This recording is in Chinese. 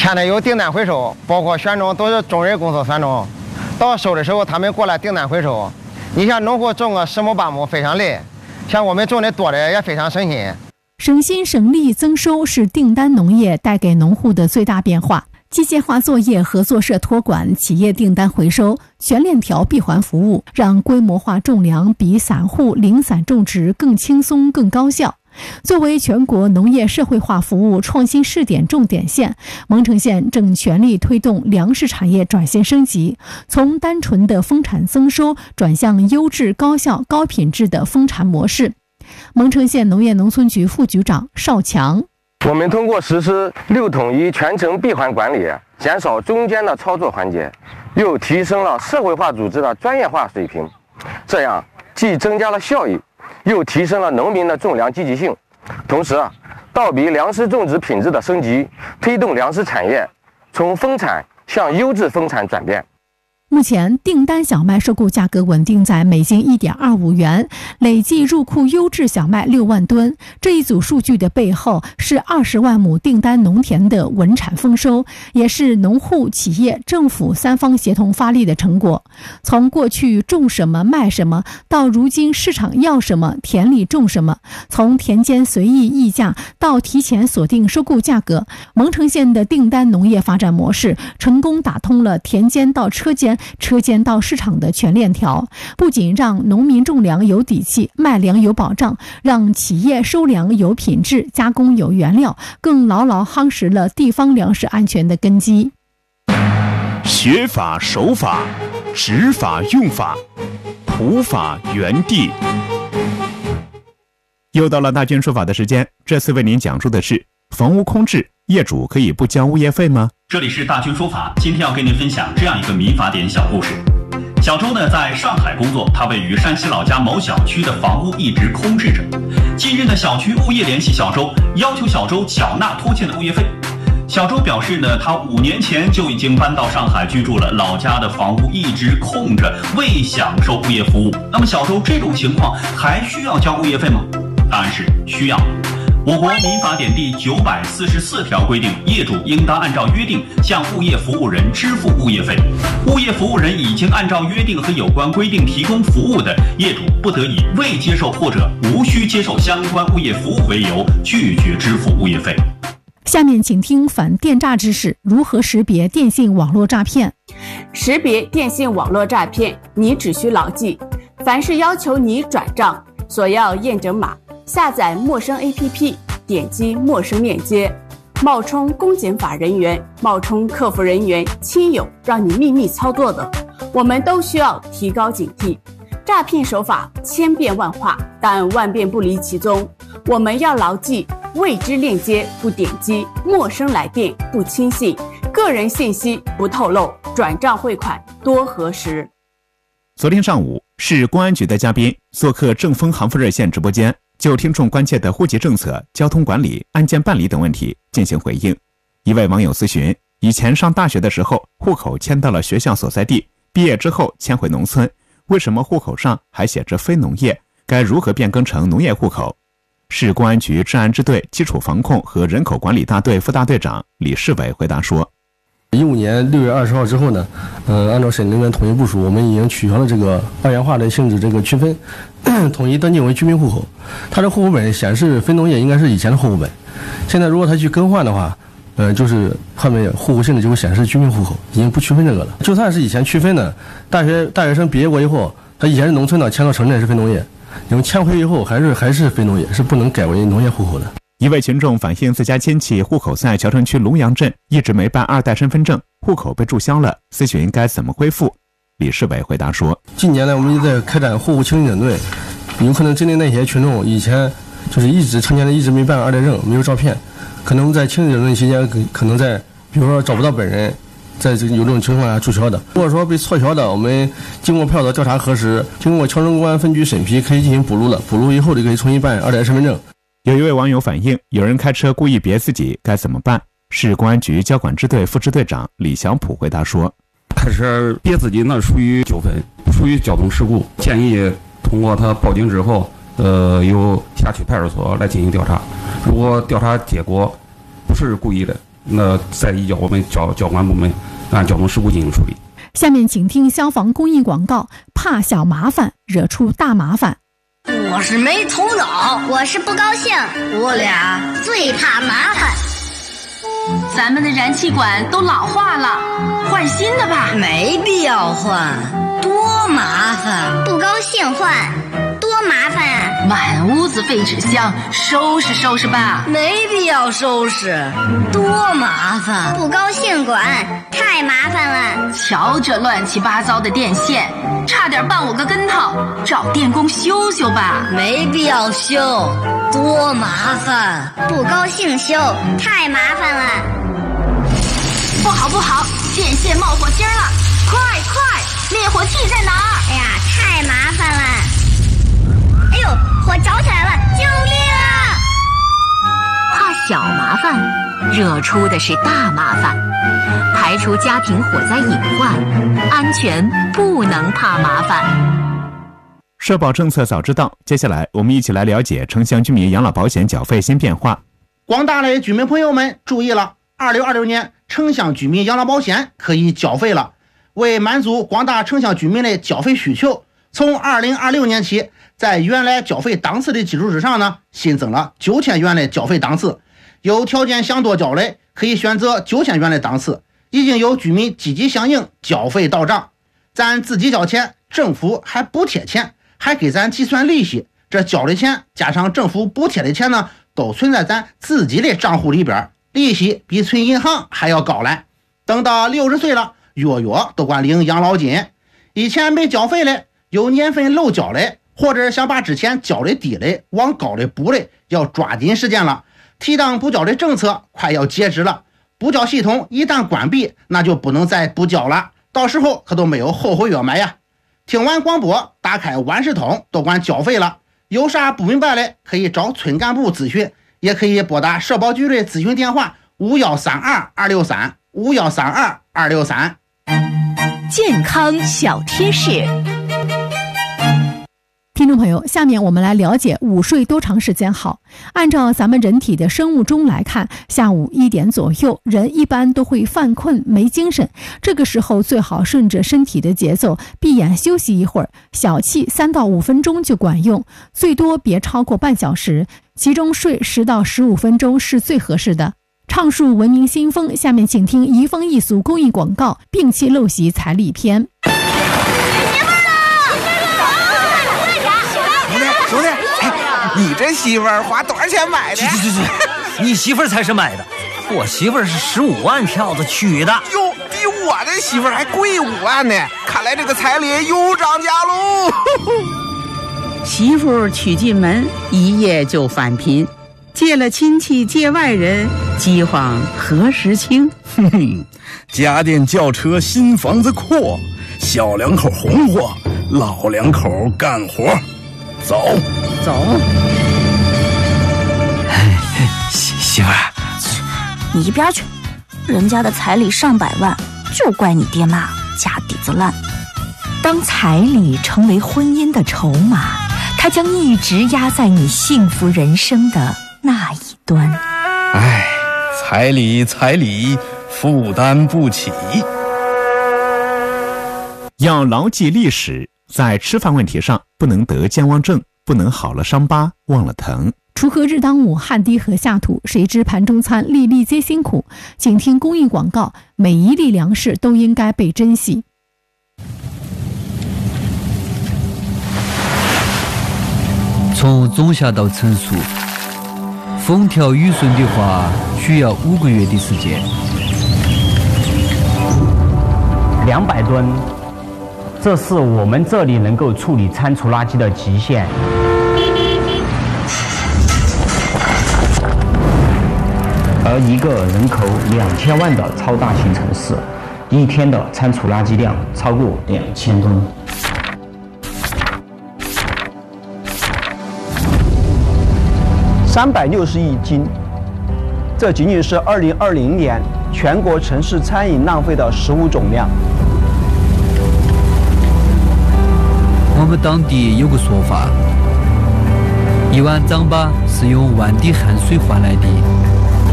签的有订单回收，包括选种都是中人公司选种，到收的时候他们过来订单回收。你像农户种个10亩8亩非常累，像我们种的多的也非常省心。 省心省力增收是订单农业带给农户的最大变化。机械化作业、合作社托管、企业订单回收、全链条闭环服务，让规模化种粮比散户零散种植更轻松、更高效。作为全国农业社会化服务创新试点重点县，蒙城县正全力推动粮食产业转型升级，从单纯的丰产增收转向优质、高效、高品质的丰产模式。蒙城县农业农村局副局长邵强， 我们通过实施6统一全程闭环管理，减少中间的操作环节，又提升了社会化组织的专业化水平，这样既增加了效益，又提升了农民的种粮积极性，同时倒逼粮食种植品质的升级，推动粮食产业从丰产向优质丰产转变。 目前订单小麦收购价格稳定在每斤1.25元，累计入库优质小麦6万吨。这一组数据的背后是20万亩订单农田的稳产丰收，也是农户、企业、政府3方协同发力的成果。从过去种什么卖什么，到如今市场要什么田里种什么，从田间随意议价到提前锁定收购价格，蒙城县的订单农业发展模式成功打通了田间到车间、车间到市场的全链条，不仅让农民种粮有底气，卖粮有保障，让企业收粮有品质，加工有原料，更牢牢夯实了地方粮食安全的根基。 学法守法，执法用法，普法原地。又到了大军说法的时间，这次为您讲述的是房屋空置，业主可以不交物业费吗？ 这里是大军说法，今天要跟您分享这样一个民法典小故事。小周呢在上海工作，他位于山西老家某小区的房屋一直空置着。近日呢，小区物业联系小周，要求小周缴纳拖欠的物业费。小周表示呢，他5年前就已经搬到上海居住了，老家的房屋一直空着，未享受物业服务。那么小周这种情况还需要交物业费吗？答案是需要。我国民法典第944条规定，业主应当按照约定向物业服务人支付物业费。物业服务人已经按照约定和有关规定提供服务的，业主不得以未接受或者无需接受相关物业服务为由拒绝支付物业费。 下面请听反电诈知识，如何识别电信网络诈骗。 识别电信网络诈骗，你只需牢记：凡是要求你转账，索要验证码，下载陌生 APP， 点击陌生链接，冒充公检法人员、冒充客服人员、亲友让你秘密操作的，我们都需要提高警惕。诈骗手法千变万化，但万变不离其宗。我们要牢记：未知链接不点击，陌生来电不轻信，个人信息不透露，转账汇款多核实。 昨天上午，市公安局的嘉宾做客正丰杭福热线直播间，就听众关切的户籍政策、交通管理、案件办理等问题进行回应。一位网友咨询，以前上大学的时候，户口迁到了学校所在地，毕业之后迁回农村，为什么户口上还写着非农业？该如何变更成农业户口？市公安局治安支队基础防控和人口管理大队副大队长李世伟回答说 ，15年6月20号之后呢，按照省人员统一部署，我们已经取消了这个二元化的性质这个区分，统一登记为居民户口。它的户口本显示非农业应该是以前的户口本，现在如果他去更换的话，就是后面户口性质就会显示居民户口，已经不区分这个了。就算是以前区分的，大学生毕业过以后，他以前是农村的，迁到城镇是非农业，因为迁回以后还是非农业，是不能改为农业户口的。 一位群众反映自家亲戚户口在桥城区龙阳镇，一直没办2代身份证，户口被注销了，咨询该怎么恢复。李世伟回答说， 近年来我们也在开展户口清理整顿，有可能针对那些群众以前就是一直成年人一直没办2代证，没有照片，可能在清理整顿期间可能在比如说找不到本人，在这有这种情况下注销的。如果说被错销的，我们经过票的调查核实，经过桥城公安分局审批，可以进行补录了，补录以后就可以重新办2代身份证。 有一位网友反映，有人开车故意别自己，该怎么办？市公安局交管支队副支队长李祥普回答说， 开车别自己那属于纠纷，属于交通事故，建议通过他报警之后，由辖区派出所来进行调查。如果调查结果不是故意的， 再移交我们交管部门按交通事故进行处理。 下面请听消防公益广告：怕小麻烦，惹出大麻烦。 我是没头脑， 我是不高兴， 我俩最怕麻烦。 咱们的燃气管都老化了，换新的吧。 没必要换，多麻烦。 不高兴换，多麻烦啊！ 满屋子废纸箱，收拾收拾吧。 没必要收拾，多麻烦。 不高兴管，太麻烦了。 瞧这乱七八糟的电线，差点绊我个跟头，找电工修修吧。 没必要修，多麻烦。 不高兴修，太麻烦了。 不好不好，电线冒火星了！快，灭火器在哪儿？ 哎呀，太麻烦了！哎呦，火着起来了！救命啊！ 怕小麻烦，惹出的是大麻烦。排除家庭火灾隐患，安全不能怕麻烦。 社保政策早知道，接下来我们一起来了解城乡居民养老保险缴费新变化。 广大的居民朋友们注意了，2626年城乡居民养老保险可以缴费了。为满足广大城乡居民的缴费需求，从2026年起，在原来缴费档次的基础之上呢，新增了9000元的缴费档次。有条件想多缴的，可以选择9000元的档次。已经有居民积极响应，缴费到账。咱自己交钱，政府还补贴钱，还给咱计算利息。这交的钱加上政府补贴的钱呢，都存在咱自己的账户里边，利息比存银行还要高嘞。等到60岁了，月都管领养老金。以前没缴费的，有年份漏缴的，或者想把之前缴的低的往高的补的，要抓紧时间了。提档补缴的政策快要截止了，补缴系统一旦关闭，那就不能再补缴了，到时候可都没有后悔药买呀。听完广播，打开万事通都管缴费了，有啥不明白的可以找村干部咨询，也可以拨打社保局的咨询电话5132-263 5132-263。 健康小贴士。 听众朋友，下面我们来了解午睡多长时间好。按照咱们人体的生物钟来看，下午1点左右，人一般都会犯困没精神，这个时候最好顺着身体的节奏闭眼休息一会儿，小憩3到5分钟就管用，最多别超过半小时，其中睡10到15分钟是最合适的。畅述文明新风，下面请听移风易俗公益广告，摒弃陋习彩礼篇。 兄弟，你这媳妇儿花多少钱买的？ 你媳妇儿才是买的，我媳妇儿是15万票子娶的。 哟，比我这媳妇儿还贵5万呢！看来这个彩礼又涨价喽。 媳妇娶进门，一夜就返贫，借了亲戚借外人，饥荒何时清？ 哼哼，家电轿车新房子阔，小两口红火，老两口干活。走。 媳妇儿，你一边去！人家的彩礼上百万，就怪你爹妈家底子烂。 当彩礼成为婚姻的筹码，它将一直压在你幸福人生的那一端。 哎，彩礼，负担不起。 要牢记历史，在吃饭问题上不能得健忘症，不能好了伤疤忘了疼。 锄禾日当午，汗滴禾下土，谁知盘中餐，粒粒皆辛苦。请听公益广告，每一粒粮食都应该被珍惜。 从种下到成熟，风调雨顺的话，需要5个月的时间。 200吨，这是我们这里能够处理餐厨垃圾的极限。而一个人口2000万的超大型城市，一天的餐厨垃圾量超过2000吨。 360亿斤，这仅仅是2020年全国城市餐饮浪费的食物总量。 我们当地有个说法，一碗糌粑是用1万滴汗水换来的。